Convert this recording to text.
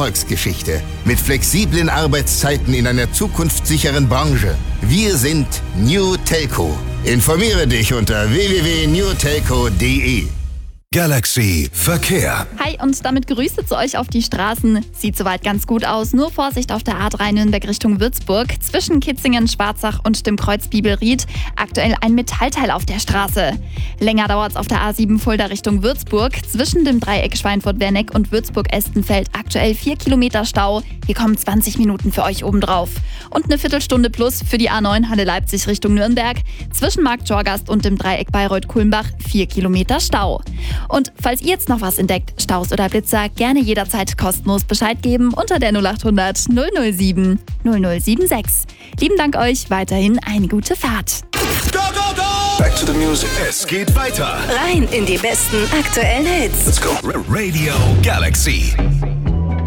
Erfolgsgeschichte. Mit flexiblen Arbeitszeiten in einer zukunftssicheren Branche. Wir sind New Telco. Informiere dich unter www.newtelco.de. Galaxy Verkehr. Hi und damit Grüße zu euch auf die Straßen. Sieht soweit ganz gut aus, nur Vorsicht auf der A3 Nürnberg Richtung Würzburg. Zwischen Kitzingen, Schwarzach und Stimmkreuz Biebelried aktuell ein Metallteil auf der Straße. Länger dauert's auf der A7 Fulda Richtung Würzburg. Zwischen dem Dreieck Schweinfurt-Werneck und Würzburg-Estenfeld aktuell 4 Kilometer Stau. Hier kommen 20 Minuten für euch obendrauf. Und eine Viertelstunde plus für die A9 Halle Leipzig Richtung Nürnberg. Zwischen Markt Jorgast und dem Dreieck Bayreuth-Kulmbach 4 Kilometer Stau. Und falls ihr jetzt noch was entdeckt, Staus oder Blitzer, gerne jederzeit kostenlos Bescheid geben unter der 0800 007 0076. Lieben Dank euch, weiterhin eine gute Fahrt. Go, go, go! Back to the music. Es geht weiter. Rein in die besten aktuellen Hits. Let's go. Radio Galaxy.